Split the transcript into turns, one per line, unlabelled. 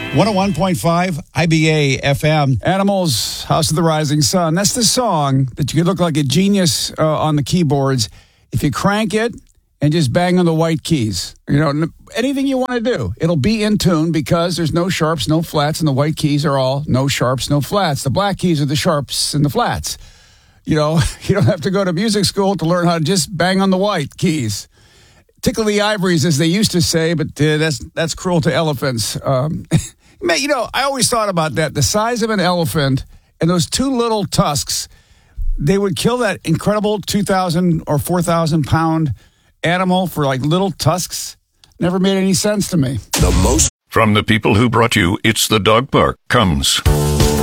101.5 IBA FM.
Animals, House of the Rising Sun. That's the song that you could look like a genius on the keyboards if you crank it and just bang on the white keys. You know, anything you want to do, it'll be in tune because there's no sharps, no flats, and the white keys are all no sharps, no flats. The black keys are the sharps and the flats. You know, you don't have to go to music school to learn how to just bang on the white keys. Tickle the ivories, as they used to say, but that's cruel to elephants. Man, you know, I always thought about that. The size of an elephant and those two little tusks, they would kill that incredible 2,000 or 4,000 pound animal for like little tusks. Never made any sense to me.
From the people who brought you It's the Dog Park comes